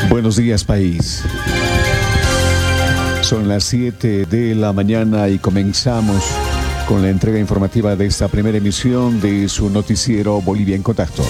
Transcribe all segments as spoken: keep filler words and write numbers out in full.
Buenos días, país. Son las siete de la mañana y comenzamos con la entrega informativa de esta primera emisión de su noticiero Bolivia en Contacto.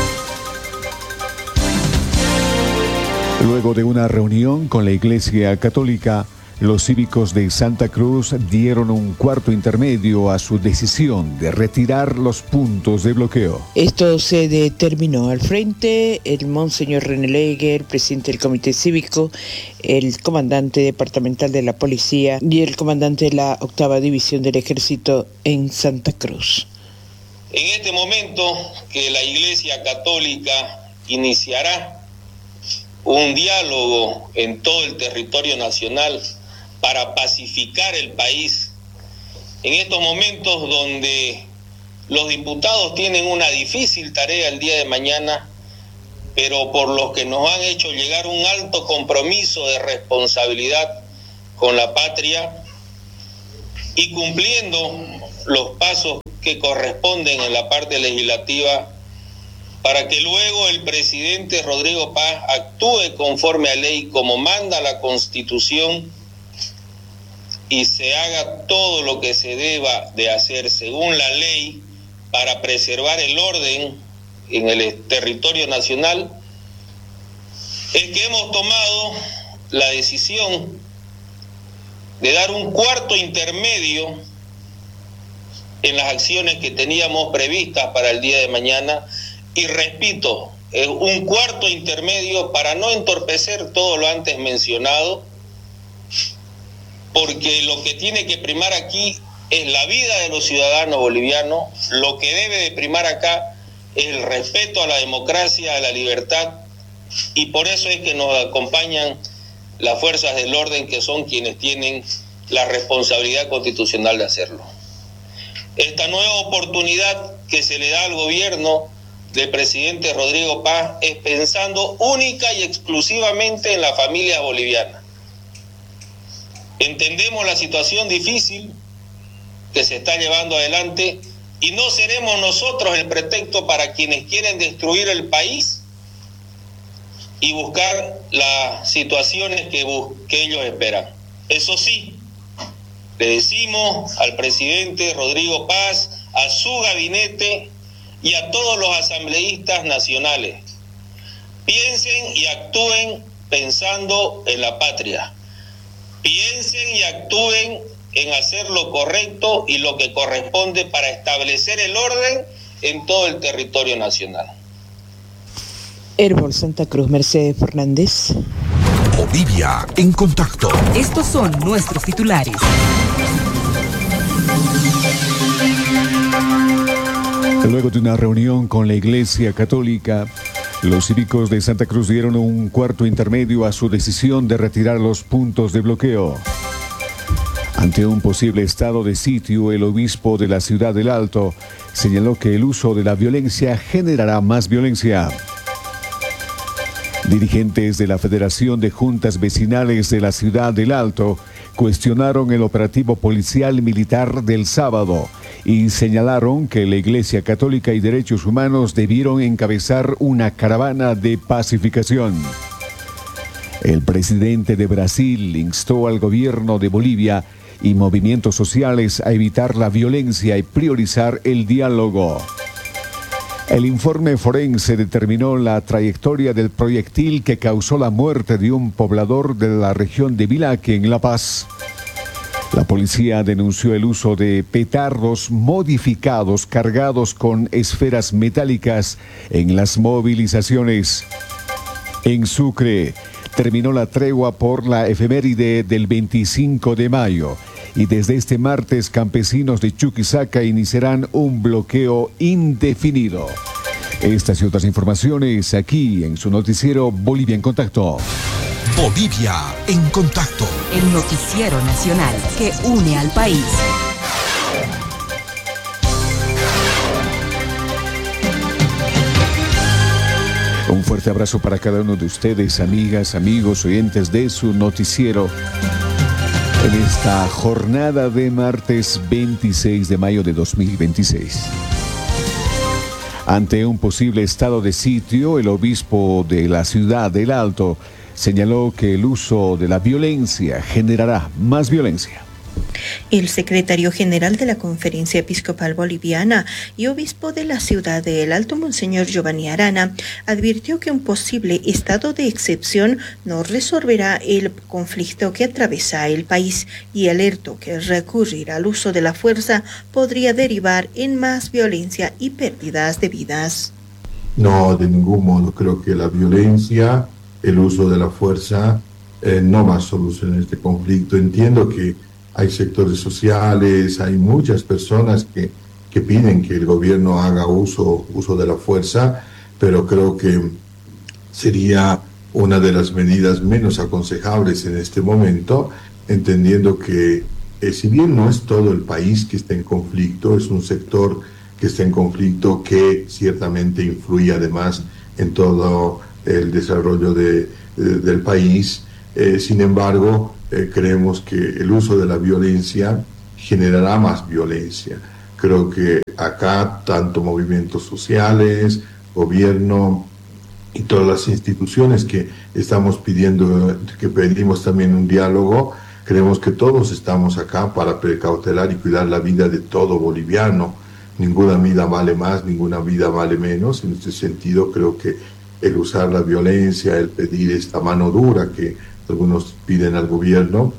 Luego de una reunión con la Iglesia Católica, los cívicos de Santa Cruz dieron un cuarto intermedio a su decisión de retirar los puntos de bloqueo. Esto se determinó al frente el Monseñor René Leger, presidente del Comité Cívico, el comandante departamental de la Policía y el comandante de la octava División del Ejército en Santa Cruz. En este momento que la Iglesia Católica iniciará un diálogo en todo el territorio nacional para pacificar el país, en estos momentos donde los diputados tienen una difícil tarea el día de mañana, pero por los que nos han hecho llegar un alto compromiso de responsabilidad con la patria y cumpliendo los pasos que corresponden en la parte legislativa, para que luego el presidente Rodrigo Paz actúe conforme a ley como manda la Constitución y se haga todo lo que se deba de hacer según la ley para preservar el orden en el territorio nacional, es que hemos tomado la decisión de dar un cuarto intermedio en las acciones que teníamos previstas para el día de mañana. Y repito, un cuarto intermedio para no entorpecer todo lo antes mencionado, porque lo que tiene que primar aquí es la vida de los ciudadanos bolivianos. Lo que debe de primar acá es el respeto a la democracia, a la libertad, y por eso es que nos acompañan las fuerzas del orden, que son quienes tienen la responsabilidad constitucional de hacerlo. Esta nueva oportunidad que se le da al gobierno del presidente Rodrigo Paz es pensando única y exclusivamente en la familia boliviana. Entendemos la situación difícil que se está llevando adelante y no seremos nosotros el pretexto para quienes quieren destruir el país y buscar las situaciones que, que ellos esperan. Eso sí, le decimos al presidente Rodrigo Paz, a su gabinete y a todos los asambleístas nacionales: piensen y actúen pensando en la patria. Piensen y actúen en hacer lo correcto y lo que corresponde para establecer el orden en todo el territorio nacional. Herbol Santa Cruz, Mercedes Fernández. Bolivia en Contacto. Estos son nuestros titulares. Luego de una reunión con la Iglesia Católica, los cívicos de Santa Cruz dieron un cuarto intermedio a su decisión de retirar los puntos de bloqueo. Ante un posible estado de sitio, el obispo de la ciudad del Alto señaló que el uso de la violencia generará más violencia. Dirigentes de la Federación de Juntas Vecinales de la ciudad del Alto cuestionaron el operativo policial militar del sábado y señalaron que la Iglesia Católica y Derechos Humanos debieron encabezar una caravana de pacificación. El presidente de Brasil instó al gobierno de Bolivia y movimientos sociales a evitar la violencia y priorizar el diálogo. El informe forense determinó la trayectoria del proyectil que causó la muerte de un poblador de la región de Vilaque, en La Paz. La policía denunció el uso de petardos modificados cargados con esferas metálicas en las movilizaciones. En Sucre, terminó la tregua por la efeméride del veinticinco de mayo y desde este martes campesinos de Chuquisaca iniciarán un bloqueo indefinido. Estas y otras informaciones aquí en su noticiero Bolivia en Contacto. Bolivia en Contacto. El noticiero nacional que une al país. Un fuerte abrazo para cada uno de ustedes, amigas, amigos, oyentes de su noticiero. En esta jornada de martes veintiséis de mayo de dos mil veintiséis. Ante un posible estado de sitio, el obispo de la ciudad del Alto señaló que el uso de la violencia generará más violencia. El secretario general de la Conferencia Episcopal Boliviana y obispo de la ciudad de El Alto, Monseñor Giovanni Arana, advirtió que un posible estado de excepción no resolverá el conflicto que atraviesa el país y alertó que recurrir al uso de la fuerza podría derivar en más violencia y pérdidas de vidas. No, de ningún modo. Creo que la violencia, el uso de la fuerza, eh, no va a solucionar este conflicto. Entiendo que hay sectores sociales, hay muchas personas que, que piden que el gobierno haga uso, uso de la fuerza, pero creo que sería una de las medidas menos aconsejables en este momento, entendiendo que eh, si bien no es todo el país que está en conflicto, es un sector que está en conflicto que ciertamente influye además en todo el desarrollo de, de, del país. Eh, sin embargo, eh, creemos que el uso de la violencia generará más violencia. Creo que acá tanto movimientos sociales, gobierno y todas las instituciones que estamos pidiendo, que pedimos también un diálogo, creemos que todos estamos acá para precautelar y cuidar la vida de todo boliviano. Ninguna vida vale más, ninguna vida vale menos. En este sentido, creo que el usar la violencia, el pedir esta mano dura que algunos piden al gobierno,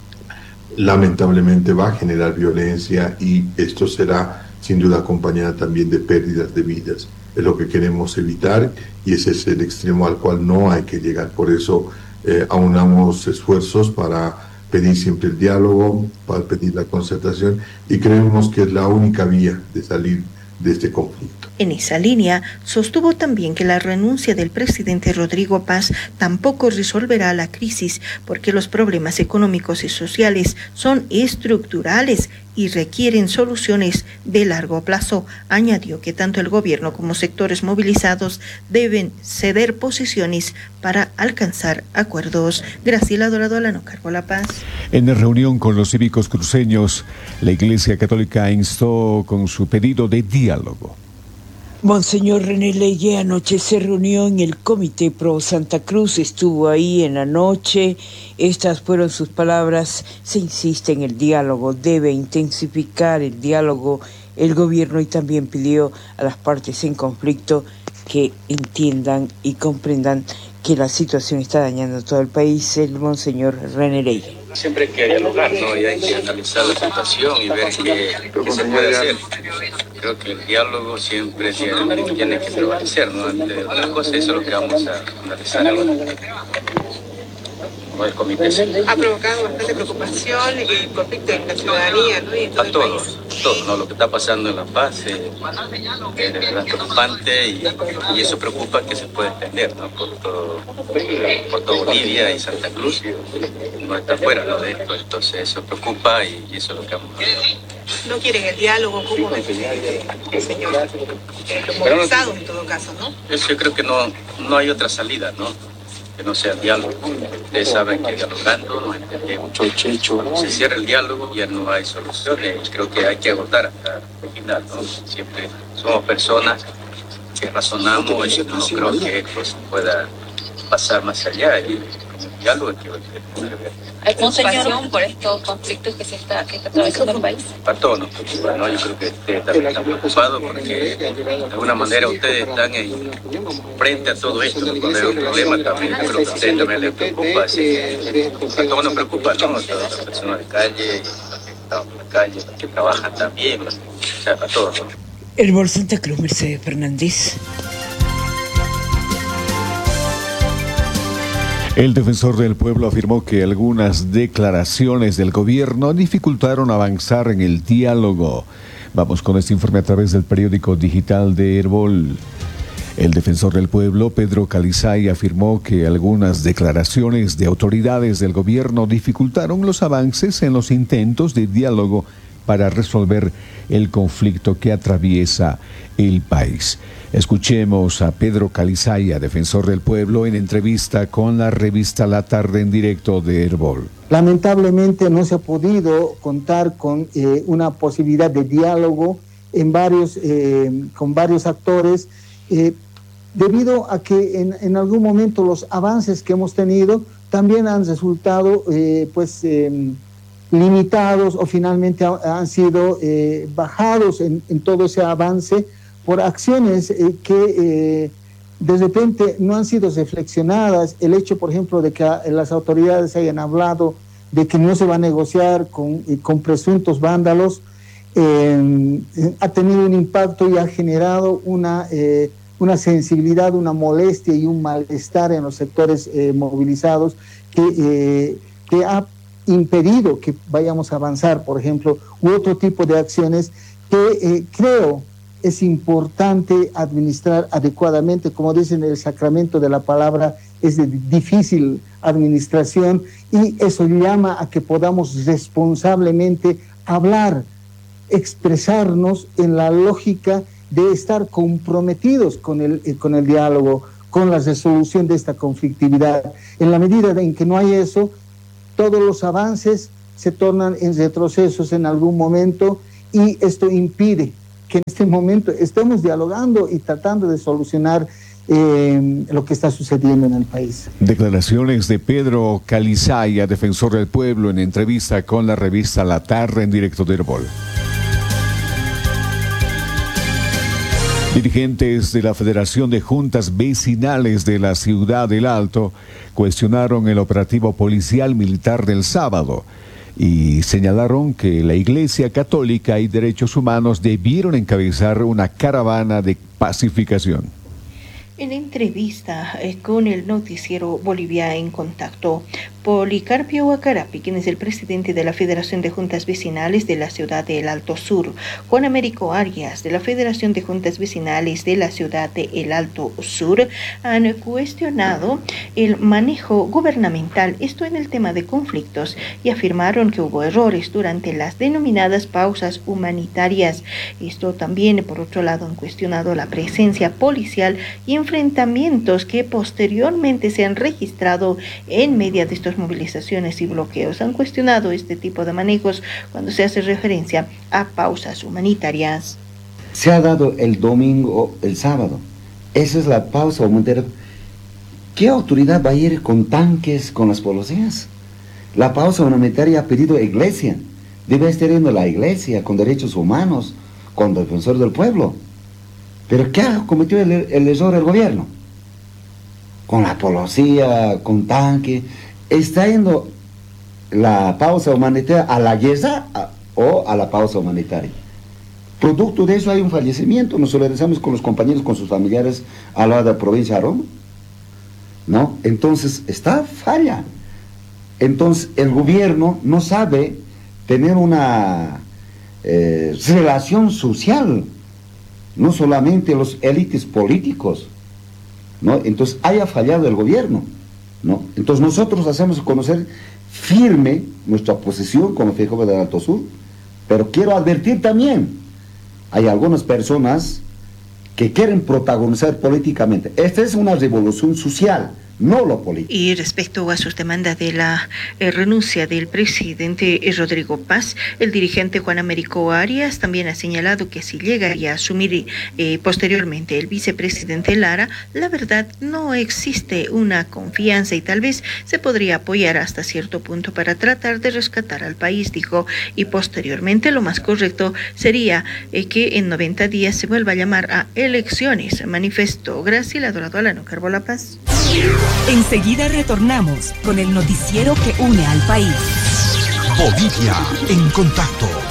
lamentablemente va a generar violencia y esto será sin duda acompañada también de pérdidas de vidas. Es lo que queremos evitar y ese es el extremo al cual no hay que llegar. Por eso eh, aunamos esfuerzos para pedir siempre el diálogo, para pedir la concertación y creemos que es la única vía de salir de este conflicto. En esa línea, sostuvo también que la renuncia del presidente Rodrigo Paz tampoco resolverá la crisis porque los problemas económicos y sociales son estructurales y requieren soluciones de largo plazo. Añadió que tanto el gobierno como sectores movilizados deben ceder posiciones para alcanzar acuerdos. Graciela Dorado Alano, cargo La Paz. En la reunión con los cívicos cruceños, la Iglesia Católica instó con su pedido de diálogo. Monseñor René Legue anoche se reunió en el Comité Pro Santa Cruz, estuvo ahí en la noche, estas fueron sus palabras, se insiste en el diálogo, debe intensificar el diálogo el gobierno y también pidió a las partes en conflicto que entiendan y comprendan que la situación está dañando a todo el país, el Monseñor René Legue. Siempre hay que dialogar, ¿no? Y hay que analizar la situación y ver qué, qué se puede hacer. Creo que el diálogo siempre tiene, tiene que prevalecer, ¿no? Entre otras cosas, eso es lo que vamos a analizar ahora. El comité ha provocado bastante preocupación y conflicto en la ciudadanía, ¿no? Y en todo a todos, todos, ¿no? Lo que está pasando en La Paz eh, es de verdad preocupante y, y eso preocupa que se puede extender, ¿no? Por todo, por todo Bolivia y Santa Cruz, no está fuera, ¿no? De esto, entonces eso preocupa y, y eso es lo que vamos a ver. No quieren el diálogo, ¿cómo es el señor? Los movilizados en todo caso, ¿no? Yo creo que no, no hay otra salida, ¿no? Que no sea diálogo. Ustedes saben que dialogando nos entendemos. Si cierra el diálogo ya no hay soluciones. Creo que hay que agotar hasta el final, ¿no? Siempre somos personas que razonamos y no creo que esto se pueda pasar más allá. Y el diálogo es que poner ver. ¿Hay preocupación por estos conflictos que se está, que está atravesando el país? A todos nos preocupa, ¿no? Yo creo que ustedes también están preocupados porque de alguna manera ustedes están en, frente a todo esto. Cuando hay un problema también, yo creo que a ustedes también les preocupa. Así que a todos nos preocupa, ¿no? A todas las personas de calle, los que están en la calle, los que trabajan también, o sea, a todos, ¿no? El Bol Santa Cruz, Mercedes Fernández. El defensor del pueblo afirmó que algunas declaraciones del gobierno dificultaron avanzar en el diálogo. Vamos con este informe a través del periódico digital de Herbol. El defensor del pueblo, Pedro Calizay, afirmó que algunas declaraciones de autoridades del gobierno dificultaron los avances en los intentos de diálogo para resolver el conflicto que atraviesa el país. Escuchemos a Pedro Calizay, defensor del pueblo, en entrevista con la revista La Tarde en directo de Herbol. Lamentablemente no se ha podido contar con eh, una posibilidad de diálogo en varios, eh, con varios actores. Eh, debido a que en, en algún momento los avances que hemos tenido también han resultado eh, pues eh, limitados o finalmente ha, han sido eh, bajados en, en todo ese avance por acciones eh, que eh, de repente no han sido reflexionadas. El hecho, por ejemplo, de que las autoridades hayan hablado de que no se va a negociar con, con presuntos vándalos, eh, ha tenido un impacto y ha generado una, eh, una sensibilidad, una molestia y un malestar en los sectores eh, movilizados que, eh, que ha impedido que vayamos a avanzar, por ejemplo, u otro tipo de acciones que eh, creo es importante administrar adecuadamente. Como dicen, el sacramento de la palabra es de difícil administración y eso llama a que podamos responsablemente hablar, expresarnos en la lógica de estar comprometidos con el, con el diálogo, con la resolución de esta conflictividad. En la medida en que no hay eso, todos los avances se tornan en retrocesos en algún momento y esto impide que en este momento estemos dialogando y tratando de solucionar eh, lo que está sucediendo en el país. Declaraciones de Pedro Calizaya, defensor del pueblo, en entrevista con la revista La Tarde en directo de Herbol. Dirigentes de la Federación de Juntas Vecinales de la Ciudad del Alto cuestionaron el operativo policial militar del sábado y señalaron que la Iglesia Católica y Derechos Humanos debieron encabezar una caravana de pacificación. En entrevista eh, con el noticiero Bolivia en Contacto, Policarpio Huacarapi, quien es el presidente de la Federación de Juntas Vecinales de la Ciudad del Alto Sur, Juan Américo Arias, de la Federación de Juntas Vecinales de la Ciudad del Alto Sur, han cuestionado el manejo gubernamental, esto en el tema de conflictos, y afirmaron que hubo errores durante las denominadas pausas humanitarias. Esto también, por otro lado, han cuestionado la presencia policial y enfrentamientos que posteriormente se han registrado en medio de estos movilizaciones y bloqueos. Han cuestionado este tipo de manejos cuando se hace referencia a pausas humanitarias. Se ha dado el domingo, el sábado. Esa es la pausa humanitaria. ¿Qué autoridad va a ir con tanques, con las policías? La pausa humanitaria ha pedido la Iglesia. Debe estar yendo la Iglesia con derechos humanos, con defensor del pueblo. ¿Pero qué ha cometido el, el error el gobierno? Con la policía, con tanque, está yendo la pausa humanitaria a la guerra a, o a la pausa humanitaria. Producto de eso hay un fallecimiento, nos solidarizamos con los compañeros, con sus familiares a la de la provincia de Aroma, ¿no? Entonces, está falla. Entonces, el gobierno no sabe tener una eh, relación social, no solamente los élites políticos, ¿no? Entonces haya fallado el gobierno, ¿no? Entonces nosotros hacemos conocer firme nuestra posición como F J del Alto Sur, pero quiero advertir también, hay algunas personas que quieren protagonizar políticamente. Esta es una revolución social, no lo político. Y respecto a sus demandas de la eh, renuncia del presidente eh, Rodrigo Paz, el dirigente Juan Américo Arias también ha señalado que si llegaría a asumir eh, posteriormente el vicepresidente Lara, la verdad no existe una confianza y tal vez se podría apoyar hasta cierto punto para tratar de rescatar al país, dijo, y posteriormente lo más correcto sería eh, que en noventa días se vuelva a llamar a elecciones, manifestó Graciela Dorado Alano Carbo La Paz. Enseguida retornamos con el noticiero que une al país. Bolivia en Contacto.